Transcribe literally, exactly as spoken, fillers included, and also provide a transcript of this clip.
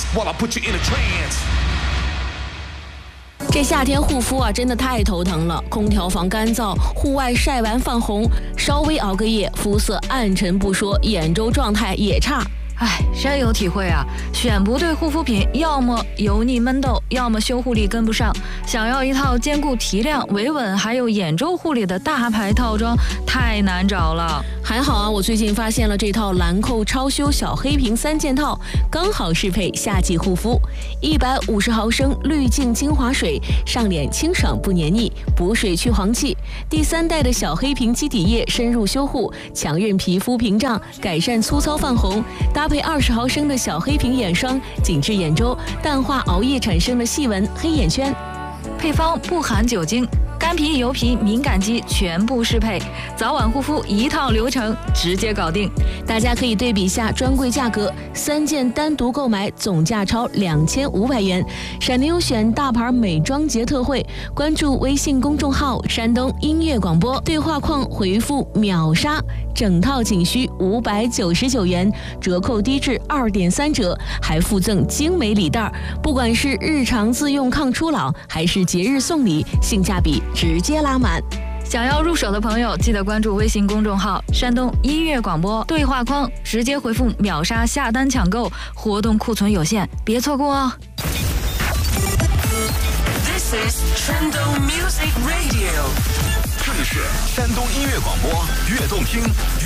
while I put you in a trance。 这夏天护肤啊，真的太头疼了。空调房干燥，户外晒完泛红，稍微熬个夜，肤色暗沉不说，眼周状态也差。 唉，深有体会啊！选不对护肤品，要么油腻闷痘，要么修护力跟不上。想要一套兼顾提亮、维稳还有眼周护理的大牌套装，太难找了。 还好啊，我最近发现了这套兰蔻超修小黑瓶三件套，刚好适配夏季护肤。一百五十毫升滤镜精华水，上脸清爽不黏腻，补水去黄气。第三代的小黑瓶基底液深入修护，强韧皮肤屏障，改善粗糙泛红。搭配二十毫升的小黑瓶眼霜，紧致眼周，淡化熬夜产生的细纹、黑眼圈。 配方不含酒精，干皮、油皮、敏感肌全部适配，早晚护肤一套流程直接搞定。 大家可以对比下专柜价格，三件单独购买总价超两千五百元。闪牛选大牌美妆节特惠，关注微信公众号山东音乐广播，对话框回复秒杀，整套仅需五百九十九元，折扣低至二点三折，还附赠精美礼袋。不管是日常自用抗初老，还是节日送礼，性价比直接拉满。 想要入手的朋友，记得关注微信公众号山东音乐广播，对话框直接回复秒杀下单抢购，活动库存有限，别错过哦。 This is 山东 Music Radio， 这里是山东音乐广播，越动听越